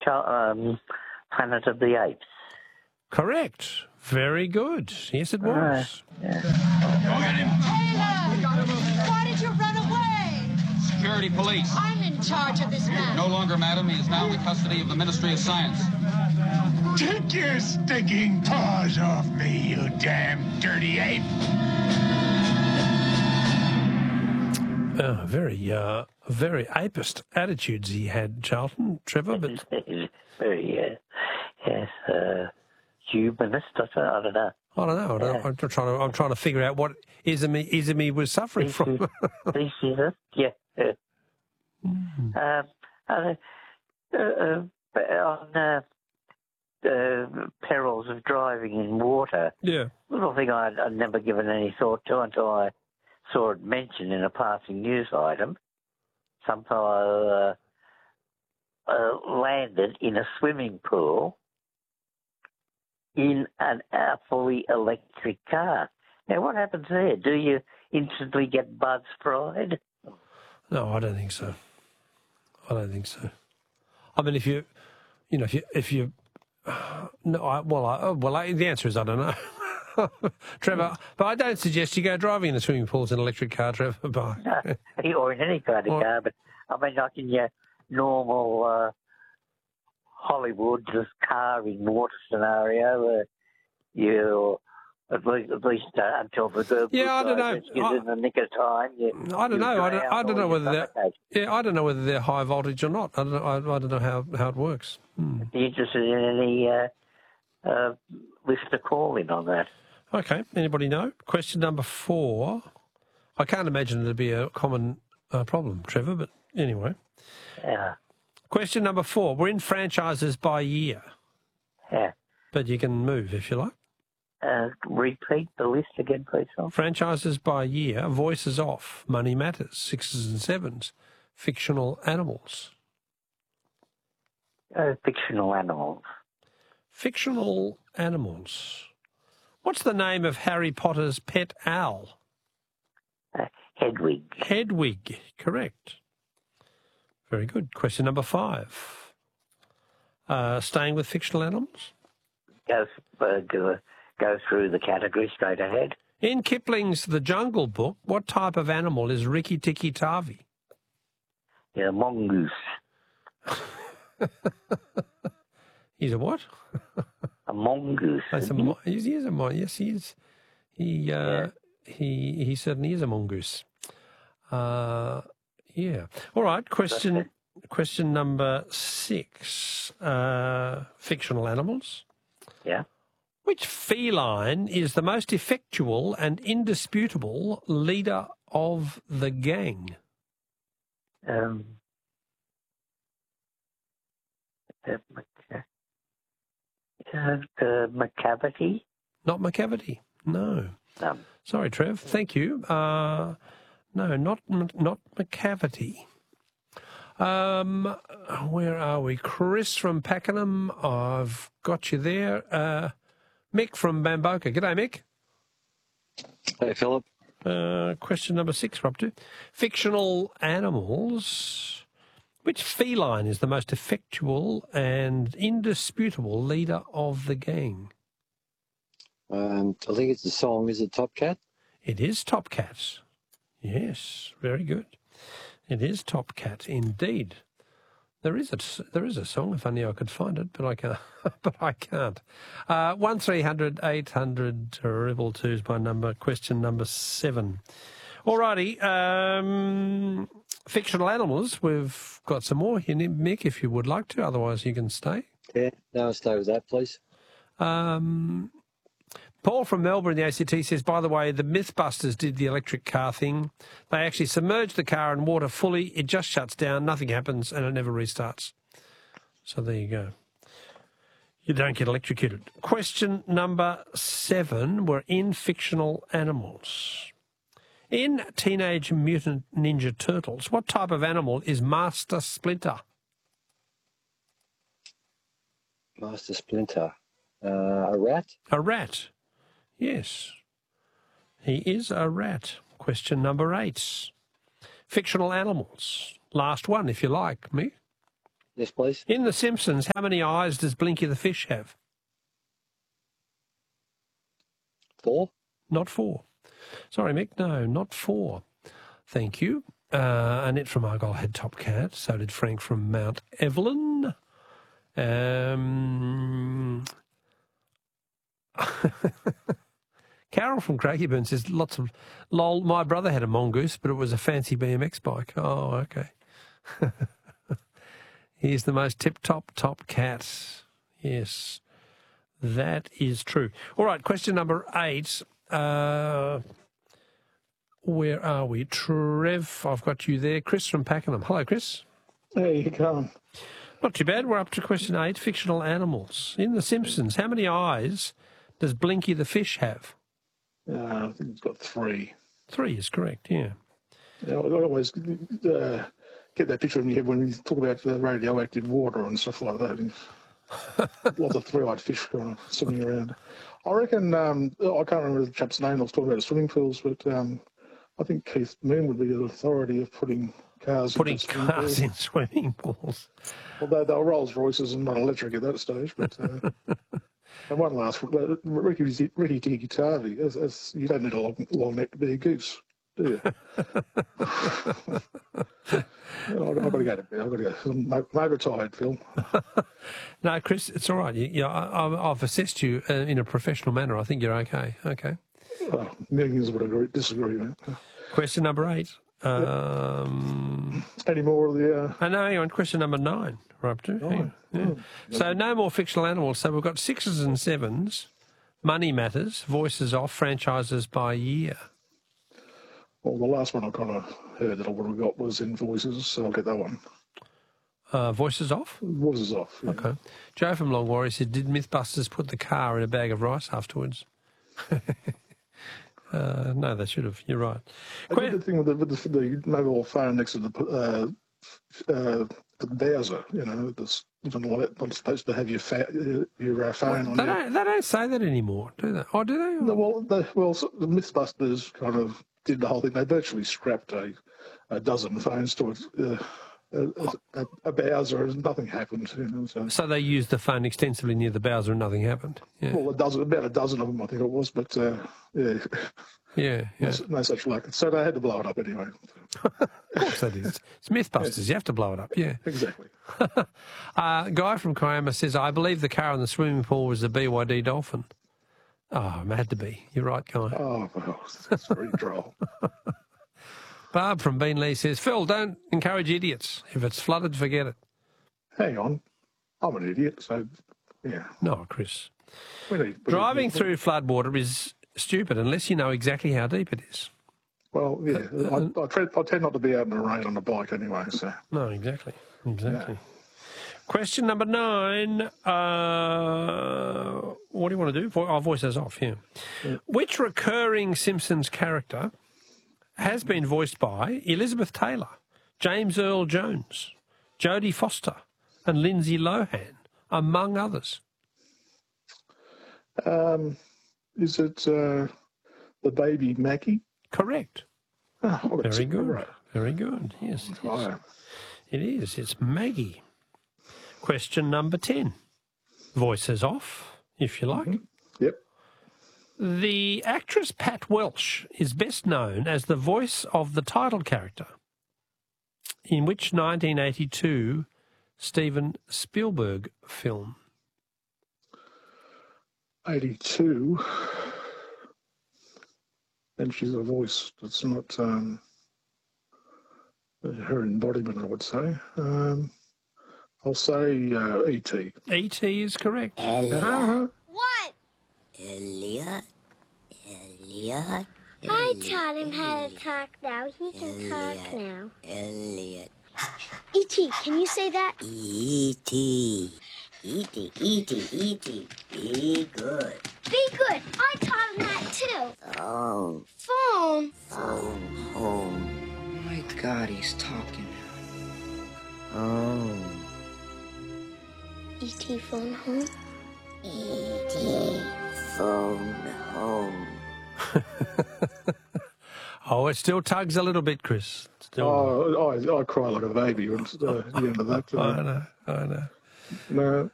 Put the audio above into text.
Planet of the Apes. Correct. Very good. Yes, it was. Yeah. Taylor! Why did you run away? Security police. I'm in charge of this man. No longer, madam. He is now in the custody of the Ministry of Science. Take your stinking paws off me, you damn dirty ape. Very apist attitudes he had, Charlton, Trevor. But Very, yes, humanist. I don't know. I don't know. I'm trying to figure out what Izumi was suffering from. Thesis, yeah. On perils of driving in water. Yeah. Little thing I'd never given any thought to until I saw it mentioned in a passing news item. Some fellow landed in a swimming pool in a fully electric car. Now, what happens there? Do you instantly get buzz fried? No, I don't think so. I mean, if you the answer is I don't know. Trevor, but I don't suggest you go driving in the swimming pools in an electric car, Trevor. No, or in any kind of car, but I mean, like in your normal Hollywood car in water scenario, where you at least until the good I don't know. In the nick of time. I don't know. I don't know whether I don't know whether they're high voltage or not. I don't know how it works. Be interested in any listener call in on that. Okay. Anybody know? Question number 4. I can't imagine it'd be a common problem, Trevor, but anyway. Yeah. Question number 4. We're in franchises by year. Yeah. But you can move if you like. Repeat the list again, please. Franchises by year. Voices Off. Money Matters. 6s and 7s. Fictional Animals. Fictional animals. Fictional animals. What's the name of Harry Potter's pet owl? Hedwig. Hedwig, correct. Very good. Question number 5. Staying with fictional animals? Go through the category straight ahead. In Kipling's The Jungle Book, what type of animal is Rikki Tikki Tavi? Yeah, mongoose. He's a what? A mongoose. He is a mongoose. Yes, he is. He certainly is a mongoose. Yeah. All right. Question number 6. Fictional animals. Yeah. Which feline is the most effectual and indisputable leader of the gang? McCavity? Not McCavity. No. Sorry, Trev. Thank you. No, not McCavity. Where are we? Chris from Pakenham. I've got you there. Mick from Bamboka. G'day, Mick. Hey, Philip. Question number 6, we're up to. Fictional animals. Which feline is the most effectual and indisputable leader of the gang? I think it's the song. Is it Top Cat? It is Top Cat. Yes, very good. It is Top Cat, indeed. There is a song. If only I could find it, but I can't. 1300 800 222 is my number. Question number 7. Alrighty. Fictional animals. We've got some more here, Mick, if you would like to. Otherwise, you can stay. Yeah, no, I'll stay with that, please. Paul from Melbourne, the ACT, says, by the way, the Mythbusters did the electric car thing. They actually submerge the car in water fully. It just shuts down, nothing happens, and it never restarts. So there you go. You don't get electrocuted. Question number 7. We're in fictional animals. In Teenage Mutant Ninja Turtles, what type of animal is Master Splinter? Master Splinter. A rat? A rat. Yes. He is a rat. Question number 8. Fictional animals. Last one, if you like, me. Yes, please. In The Simpsons, how many eyes does Blinky the fish have? 4. Not 4. Sorry, Mick, no, not 4. Thank you. Annette from Argyle had Top Cat. So did Frank from Mount Evelyn. Carol from Craigieburn says lots of lol. My brother had a mongoose, but it was a fancy BMX bike. Oh, okay. He's the most tip-top top cat. Yes, that is true. All right, question number 8. Where are we? Trev, I've got you there. Chris from Pakenham. Hello, Chris. There you go. Not too bad. We're up to question 8, fictional animals. In The Simpsons, how many eyes does Blinky the fish have? I think it's got 3. 3 is correct, yeah. I always get that picture in your head when you talk about radioactive water and stuff like that. Lots of 3-eyed fish kind of swimming around. I reckon, I can't remember the chap's name I was talking about, swimming pools, but I think Keith Moon would be the authority of putting cars in swimming pools. Although they were Rolls Royces and not electric at that stage, but and one last, Ricky Tikki Tavi, as you don't need a long neck to be a goose, do you? I've got to go to bed. I've got to go. I'm overtired, Phil. No, Chris, it's all right. I've assessed you in a professional manner. I think you're okay. Okay. Well, millions would disagree, man. Question number 8. Any more of the... No, hang on. Question number 9. We're up to. So no more fictional animals. So we've got 6s and 7s, money matters, voices off, franchises by year. Well, the last one I kind of heard that I would have got was in Voices, so I'll get that one. Voices off? Voices off, yeah. Okay. Joe from Long Warrior said, did Mythbusters put the car in a bag of rice afterwards? No, they should have. You're right. I did the thing with the mobile phone next to the Bowser, you know, not supposed to have your phone on there. They don't say that anymore, do they? Oh, do they? Well, the Mythbusters kind of did the whole thing. They virtually scrapped a dozen phones to a Bowser and nothing happened. You know, so they used the phone extensively near the Bowser and nothing happened? Yeah. Well, about a dozen of them, I think it was, but yeah. Yeah. No such luck. So they had to blow it up anyway. Of course they did. It's Mythbusters. Yes. You have to blow it up, yeah. Exactly. Guy from Kiama says, I believe the car in the swimming pool was a BYD Dolphin. Oh, it had to be. You're right, Guy. Oh, well, that's very droll. Barb from Beanley says, Phil, don't encourage idiots. If it's flooded, forget it. Hang on. I'm an idiot, so, yeah. No, Chris. Driving through floodwater is stupid unless you know exactly how deep it is. Well, yeah. I tend not to be out in the rain on a bike anyway, so. No, exactly. Yeah. Question number 9. What do you want to do? I'll voice those off, yeah. Which recurring Simpsons character has been voiced by Elizabeth Taylor, James Earl Jones, Jodie Foster, and Lindsay Lohan, among others? Is it the baby Mackie? Correct. Oh, very good. Right. Very good. Yes, it is. It is. It's Maggie. Question number 10. Voices off, if you like. Mm-hmm. Yep. The actress Pat Welsh is best known as the voice of the title character in which 1982 Steven Spielberg film? 82. And she's a voice that's not her embodiment, I would say. I'll say E.T. E.T. is correct. What? Elliot. I taught him how to talk now. He can talk now. Elliot. E.T., can you say that? E.T. E.T. E.T. Be good. Be good. I taught him that too. Phone. Phone. Phone home. My God, he's talking. Home. E.T. phone home. E.T. phone home. Oh, it still tugs a little bit, Chris. Still. Oh, I cry like a baby at the end of that. I know. No,